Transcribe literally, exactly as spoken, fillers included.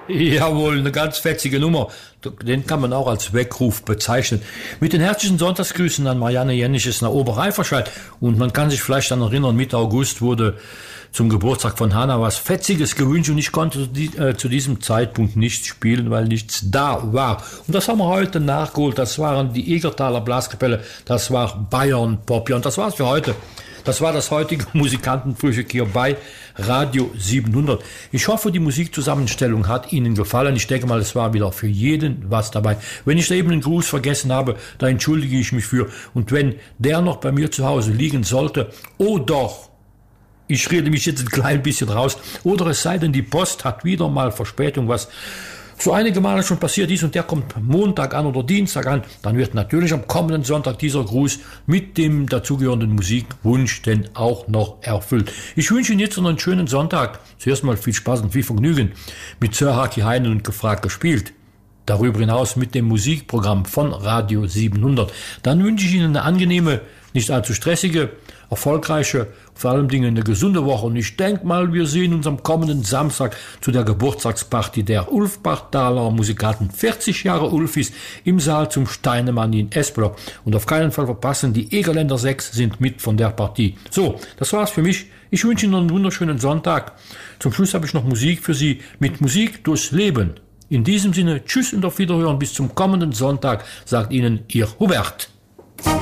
Jawohl, eine ganz fetzige Nummer. Den kann man auch als Weckruf bezeichnen. Mit den herzlichen Sonntagsgrüßen an Marianne Jennisches nach Oberreiferscheid. Und man kann sich vielleicht daran erinnern, Mitte August wurde zum Geburtstag von Hanna was Fetziges gewünscht und ich konnte äh, zu diesem Zeitpunkt nicht spielen, weil nichts da war. Und das haben wir heute nachgeholt. Das waren die Egertaler Blaskapelle, das war Bayern Pop. Ja, und das war's für heute. Das war das heutige Musikantenfrühstück hier bei Radio siebenhundert. Ich hoffe, die Musikzusammenstellung hat Ihnen gefallen. Ich denke mal, es war wieder für jeden was dabei. Wenn ich da eben einen Gruß vergessen habe, da entschuldige ich mich für. Und wenn der noch bei mir zu Hause liegen sollte, oh doch, ich rede mich jetzt ein klein bisschen raus, oder es sei denn, die Post hat wieder mal Verspätung, was so einige Male schon passiert ist und der kommt Montag an oder Dienstag an, dann wird natürlich am kommenden Sonntag dieser Gruß mit dem dazugehörenden Musikwunsch denn auch noch erfüllt. Ich wünsche Ihnen jetzt noch einen schönen Sonntag. Zuerst mal viel Spaß und viel Vergnügen mit Sir Haki Heinen und Gefragt gespielt. Darüber hinaus mit dem Musikprogramm von Radio siebenhundert. Dann wünsche ich Ihnen eine angenehme, nicht allzu stressige, erfolgreiche, vor allem Dinge eine gesunde Woche. Und ich denke mal, wir sehen uns am kommenden Samstag zu der Geburtstagsparty der Ulfbachtaler Musikanten. vierzig Jahre Ulfis im Saal zum Steinemann in Esblock. Und auf keinen Fall verpassen, die Egerländer sechs sind mit von der Partie. So, das war's für mich. Ich wünsche Ihnen noch einen wunderschönen Sonntag. Zum Schluss habe ich noch Musik für Sie mit Musik durchs Leben. In diesem Sinne, tschüss und auf Wiederhören bis zum kommenden Sonntag, sagt Ihnen Ihr Hubert.